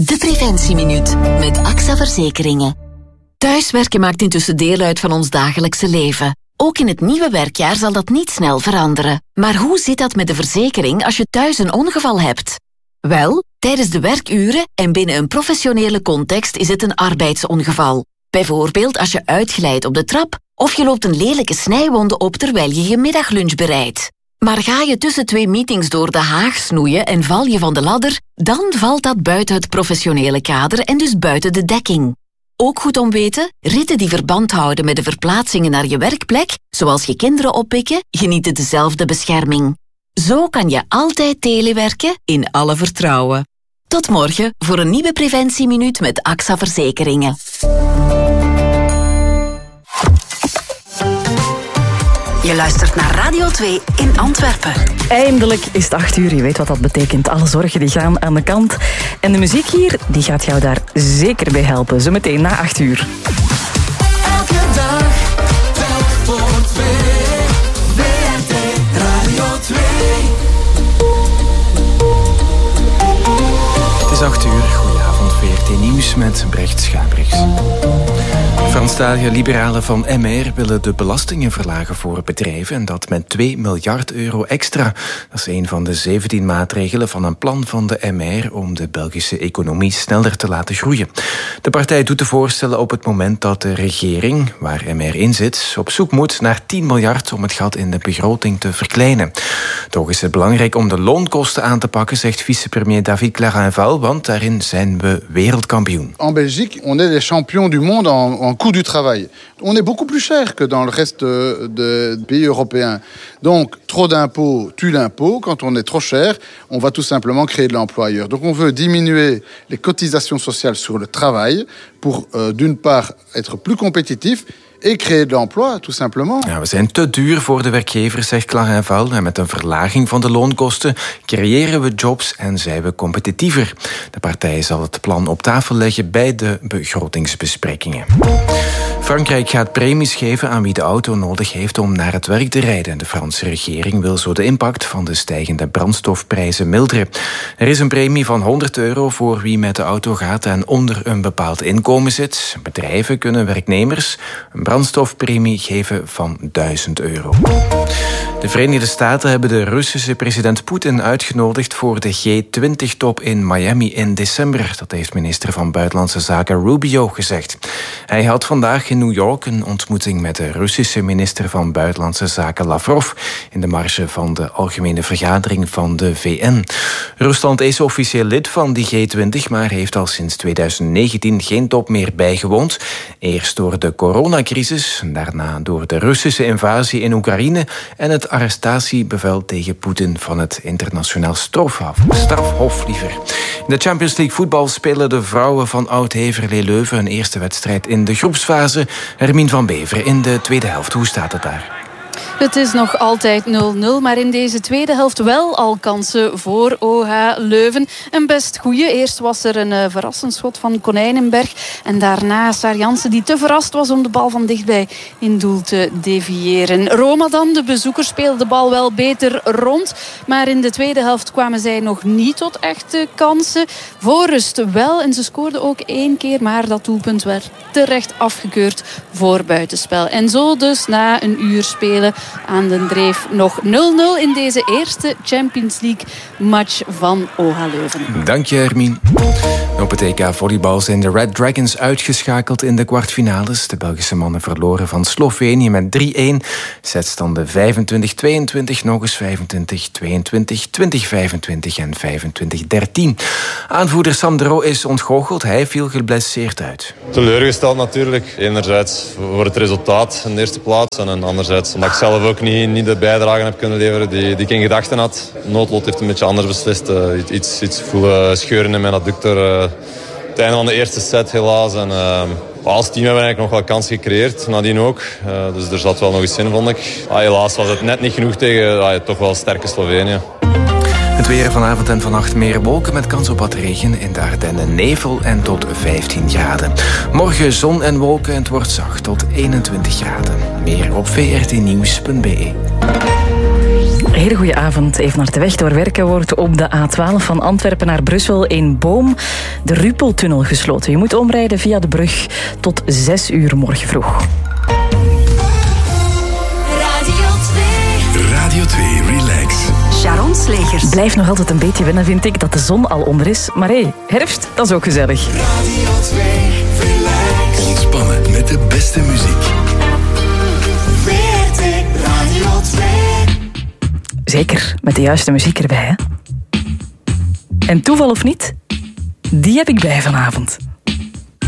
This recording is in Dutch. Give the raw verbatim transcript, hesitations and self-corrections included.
De Preventieminuut met A X A Verzekeringen. Thuiswerken maakt intussen deel uit van ons dagelijkse leven. Ook in het nieuwe werkjaar zal dat niet snel veranderen. Maar hoe zit dat met de verzekering als je thuis een ongeval hebt? Wel, tijdens de werkuren en binnen een professionele context is het een arbeidsongeval. Bijvoorbeeld als je uitglijdt op de trap of je loopt een lelijke snijwonde op terwijl je je middaglunch bereidt. Maar ga je tussen twee meetings door de haag snoeien en val je van de ladder, dan valt dat buiten het professionele kader en dus buiten de dekking. Ook goed om weten, ritten die verband houden met de verplaatsingen naar je werkplek, zoals je kinderen oppikken, genieten dezelfde bescherming. Zo kan je altijd telewerken in alle vertrouwen. Tot morgen voor een nieuwe Preventieminuut met A X A Verzekeringen. Je luistert naar Radio twee in Antwerpen. Eindelijk is het acht uur. Je weet wat dat betekent. Alle zorgen die gaan aan de kant. En de muziek hier, die gaat jou daar zeker bij helpen. Zometeen na acht uur. Elke dag, telk voor twee. W R T Radio twee. Het is acht uur. Goedenavond, V R T Nieuws met Brecht Schabriks. Franstalige liberalen van M R willen de belastingen verlagen voor bedrijven en dat met twee miljard euro extra. Dat is een van de zeventien maatregelen van een plan van de M R om de Belgische economie sneller te laten groeien. De partij doet de voorstellen op het moment dat de regering, waar M R in zit, op zoek moet naar tien miljard om het gat in de begroting te verkleinen. Toch is het belangrijk om de loonkosten aan te pakken, zegt vicepremier David Clarinval, want daarin zijn we wereldkampioen. En Belgique, on est les champions du monde en, en coût du travail. On est beaucoup plus cher que dans le reste des pays européens. Donc, trop d'impôts tue l'impôt. Quand on est trop cher, on va tout simplement créer de l'emploi ailleurs. Donc, on veut diminuer les cotisations sociales sur le travail pour, euh, d'une part, être plus compétitif et créer de l'emploi, tout simplement. Ja, we zijn te duur voor de werkgevers, zegt Clarinval. En met een verlaging van de loonkosten creëren we jobs en zijn we competitiever. De partij zal het plan op tafel leggen bij de begrotingsbesprekingen. Frankrijk gaat premies geven aan wie de auto nodig heeft om naar het werk te rijden. De Franse regering wil zo de impact van de stijgende brandstofprijzen milderen. Er is een premie van honderd euro voor wie met de auto gaat en onder een bepaald inkomen zit. Bedrijven kunnen werknemers een brandstofpremie geven van duizend euro. De Verenigde Staten hebben de Russische president Poetin uitgenodigd voor de G twintig top in Miami in december. Dat heeft minister van Buitenlandse Zaken Rubio gezegd. Hij had vandaag in New York een ontmoeting met de Russische minister van Buitenlandse Zaken Lavrov in de marge van de Algemene Vergadering van de V N. Rusland is officieel lid van die G twintig, maar heeft al sinds tweeduizend negentien geen top meer bijgewoond. Eerst door de coronacrisis, daarna door de Russische invasie in Oekraïne en het arrestatiebevel tegen Poetin van het internationaal strafhof. strafhof liever. In de Champions League voetbal spelen de vrouwen van Oud-Heverlee Leuven hun eerste wedstrijd in de groepsfase. Hermine van Beveren in de tweede helft. Hoe staat het daar? Het is nog altijd nul nul, maar in deze tweede helft wel al kansen voor O H Leuven. Een best goeie. Eerst was er een uh, verrassend schot van Konijnenberg. En daarna Sar Jansen, die te verrast was om de bal van dichtbij in doel te deviëren. Roma dan, de bezoekers, speelden de bal wel beter rond. Maar in de tweede helft kwamen zij nog niet tot echte kansen. Voor rust wel. En ze scoorden ook één keer, maar dat doelpunt werd terecht afgekeurd voor buitenspel. En zo dus na een uur spelen aan de dreef nog nul nul in deze eerste Champions League match van O H Leuven. Dank je, Hermine. Op het E K volleybal zijn de Red Dragons uitgeschakeld in de kwartfinales. De Belgische mannen verloren van Slovenië met drie-een. Setstanden vijfentwintig tweeëntwintig, nog eens vijfentwintig tweeëntwintig, twintig vijfentwintig en vijfentwintig dertien. Aanvoerder Sam de Roo is ontgoocheld. Hij viel geblesseerd uit. Teleurgesteld natuurlijk. Enerzijds voor het resultaat in de eerste plaats. En anderzijds omdat ik zelf ook niet, niet de bijdrage heb kunnen leveren die, die ik in gedachten had. Noodlot heeft een beetje anders beslist. Uh, iets, iets voelen scheuren in mijn adductor. Uh, het einde van de eerste set helaas. En, uh, als team hebben we eigenlijk nog wel kans gecreëerd. Nadien ook. Uh, dus er zat wel nog iets in, vond ik. Ah, helaas was het net niet genoeg tegen uh, toch wel sterke Slovenië. Het weer vanavond en vannacht meer wolken met kans op wat regen. In de Ardennen nevel en tot vijftien graden. Morgen zon en wolken en het wordt zacht tot eenentwintig graden. Meer op v r t nieuws punt b e. hele goede avond. Even naar de weg doorwerken wordt op de A twaalf van Antwerpen naar Brussel een boom de Ruppeltunnel gesloten. Je moet omrijden via de brug tot zes uur morgen vroeg. Radio twee. Radio twee, relax. Sharon Slegers. Blijft nog altijd een beetje wennen, vind ik, dat de zon al onder is. Maar hé, hey, herfst, dat is ook gezellig. Radio twee, relax. Ontspannen met de beste muziek. V R T Radio twee. Zeker, met de juiste muziek erbij, hè? En toeval of niet, die heb ik bij vanavond.